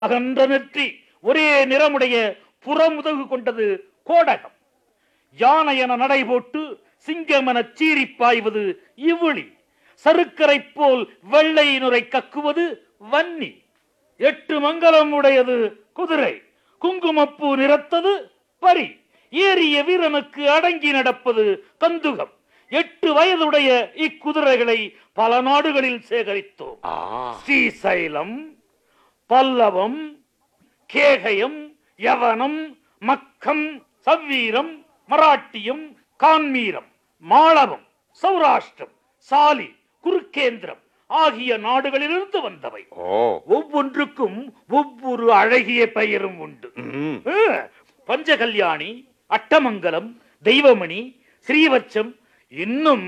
அகன்ற நெற்றி, ஒரே நிறமுடைய புறமுதகு கொண்டது கோடகம். யானை என நடை போட்டு சிங்கம் என சீறி பாய்வது இவ்விழி. சருக்கரை போல் வெள்ளை நுரை கக்குவது வன்னி. 8 மங்கலம் உடையது குதிரை. குங்குமப்பூ நிறத்தது பரி. ஏறிய வீரனுக்கு அடங்கி நடப்பது கந்துகம். 8 வயதுடைய இக்குதிரைகளை பல நாடுகளில் சேகரித்தோம். ஸ்ரீசைலம், பல்லவம், கேகயம், யவனம், மக்கம், சவ்வீரம், மராட்டியம், கான்மீரம், மாளவம், சௌராஷ்டிரம், சாலி, குருக்கேந்திரம் ஆகிய நாடுகளிலிருந்து வந்தவை. ஒவ்வொன்றுக்கும் ஒவ்வொரு அழகிய பெயரும் உண்டு. பஞ்சகல்யாணி, அட்டமங்கலம், தெய்வமணி, ஸ்ரீவச்சம், இன்னும்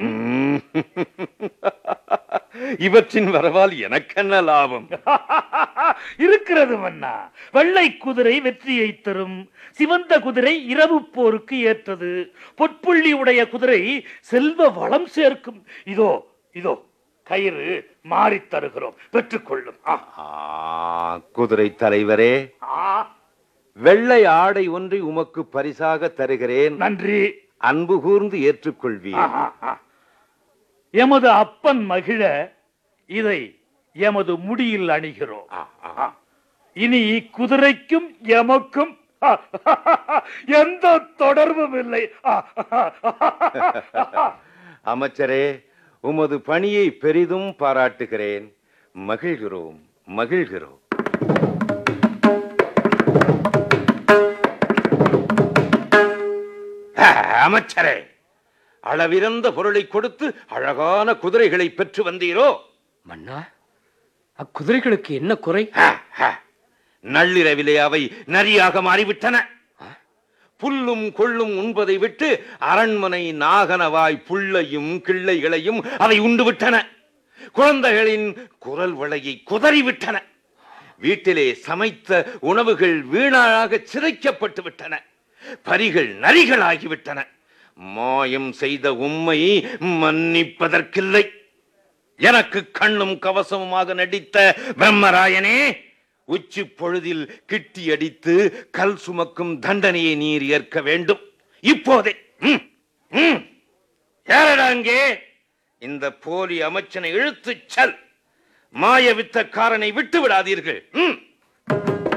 இவற்றின் வரவால் எனக்கென்ன லாபம்? இருக்கிறது மன்னா. வெள்ளை குதிரை வெற்றியை தரும். சிவந்த குதிரை இரவு போருக்கு ஏற்றது. பொற்புள்ளி உடைய குதிரை செல்வ வளம் சேர்க்கும். இதோ இதோ கயிறு மாறி தருகிறோம், பெற்றுக்கொள்ளும். குதிரை தலைவரே, வெள்ளை ஆடை ஒன்றை உமக்கு பரிசாக தருகிறேன். நன்றி. அன்பு கூர்ந்து ஏற்றுக்கொள்வீர். எமது அப்பன் மகிழ இதை எமது முடியில் அணிகிறோம். இனி குதிரைக்கும் எமக்கும் எந்த தொடர்பும் இல்லை. அமைச்சரே, உமது பணியை பெரிதும் பாராட்டுகிறேன். மகிழ்கிறோம், மகிழ்கிறோம். அமைச்சரே, அளவிறந்த பொருளை கொடுத்து அழகான குதிரைகளை பெற்று வந்தீரோ? மன்னா, அக்குதிரைகளுக்கு என்ன குறை? நள்ளிரவிலே அவை நரியாக மாறிவிட்டன. புல்லும் கொள்ளும் உண்பதை விட்டு அரண்மனை நாகனவாய் புல்லையும் கிள்ளைகளையும் அவை உண்டு விட்டன. குழந்தைகளின் குரல் வளையை குதறிவிட்டன. வீட்டிலே சமைத்த உணவுகள் வீணாக சிதைக்கப்பட்டு விட்டன. பரிகள் நரிகளாகிவிட்டன. மாயம் செய்த உம்மை மன்னிப்பதற்கில்லை. எனக்கு கண்ணும் கவசமுமாக நடித்த பிரம்மராயனே, உச்சி பொழுதில் கிட்டி அடித்து கல் சுமக்கும் தண்டனையை நீர் ஏற்க வேண்டும். இப்போதே. யாரடாங்கே இந்த போலி அமைச்சனை இழுத்துச் செல். மாய வித்தக்காரனை விட்டு விடாதீர்கள்.